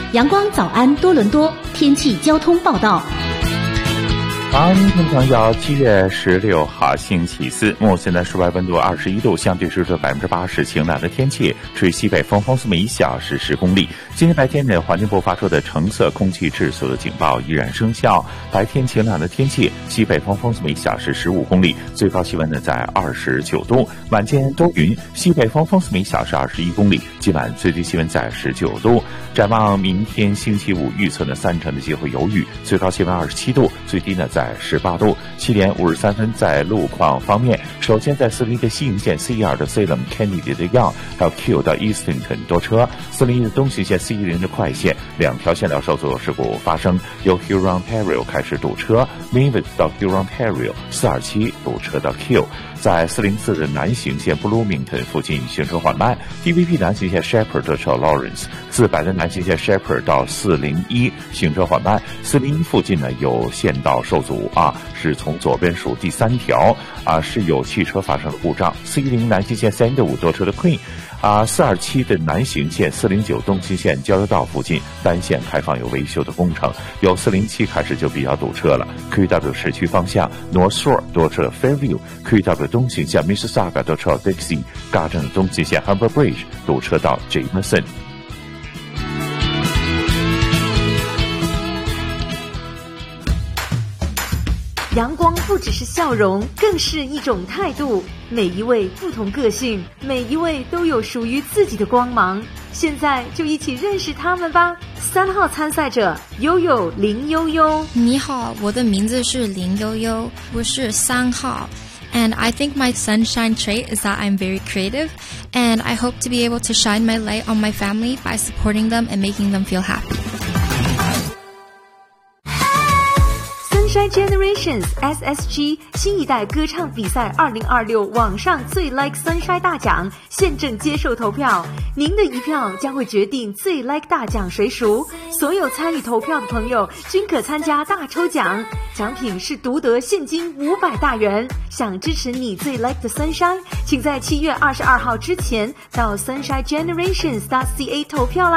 阳光早安多伦多天气交通报道。 好，听众朋友，7月16号星期四，目前的室外温度21度，相对湿度80%，晴朗的天气，吹西北风，风速每小时10公里。今天白天呢，环境部发出的橙色空气质素的警报依然生效。白天晴朗的天气，西北风，风速每小时15公里，最高气温呢在29度。晚间多云，西北风，风速每小时21公里，今晚最低气温在19度。展望明天星期五，预测呢3成的机会有雨，最高气温27度，最低呢在18度。7点53分，在路况方面，首先在401的西营线 C2 的 Salem Kennedy 的 Yonge 还有 Q 到 Eastington 多车，401的东行线 C10 的快线两条线道受阻事故发生，由 Hurontario 开始堵车 Linwood 到 Hurontario 427堵车到 Q。在404的南行线 Bloomington 附近行车缓慢 ，DVP 南行线 Shepherd 到 Lawrence，400的南行线 Shepherd 到401行车缓慢，401附近呢有线道受阻是从左边数第3条是有汽车发生故障。410南行线315多车的 Queen，427的南行线409东行线交流道附近单线开放有维修的工程，由407开始就比较堵车了。QW 市区方向 North Shore 多车的 Fairview，QW 东行线 Mississauga 多车 Dixie， 嘎镇东行线 Humber Bridge 堵车到 Jameson。 阳光不只是笑容，更是一种态度。每一位不同个性，每一位都有属于自己的光芒。现在就一起认识他们吧。3号参赛者悠悠林悠悠。 你好，我的名字是林悠悠，我是3号。And I think my sunshine trait is that I'm very creative, and I hope to be able to shine my light on my family by supporting them and making them feel happy. Sunshine Generations SSG 新一代歌唱比赛2026网上最 Like Sunshine 大奖现正接受投票，您的一票将会决定最 Like 大奖谁属。所有参与投票的朋友均可参加大抽奖，奖品是独得现金500大元。想支持你最 Like 的 Sunshine， 请在7月22号之前到 sunshinegenerations.ca 投票啦。